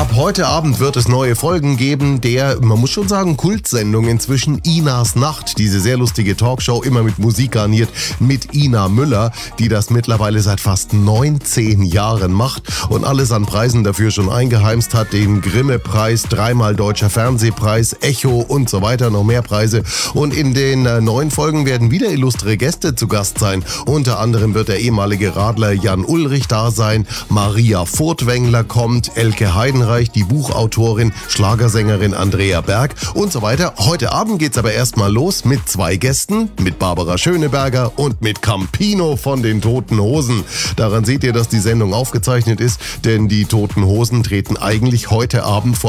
Ab heute Abend wird es neue Folgen geben der, man muss schon sagen, Kultsendung inzwischen, Inas Nacht. Diese sehr lustige Talkshow, immer mit Musik garniert, mit Ina Müller, die das mittlerweile seit fast 19 Jahren macht und alles an Preisen dafür schon eingeheimst hat. Den Grimme-Preis, 3-mal Deutscher Fernsehpreis, Echo und so weiter, noch mehr Preise. Und in den neuen Folgen werden wieder illustre Gäste zu Gast sein. Unter anderem wird der ehemalige Radler Jan Ullrich da sein, Maria Furtwängler kommt, Elke Heidenreich, die Buchautorin, Schlagersängerin Andrea Berg und so weiter. Heute Abend geht's aber erstmal los mit 2 Gästen, mit Barbara Schöneberger und mit Campino von den Toten Hosen. Daran seht ihr, dass die Sendung aufgezeichnet ist, denn die Toten Hosen treten eigentlich heute Abend vor